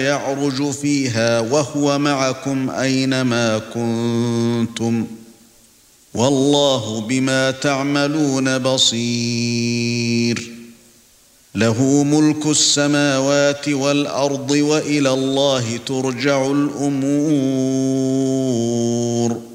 يعرج فيها وهو معكم أينما كنتم والله بما تعملون بصير له ملك السماوات والأرض وإلى الله ترجع الأمور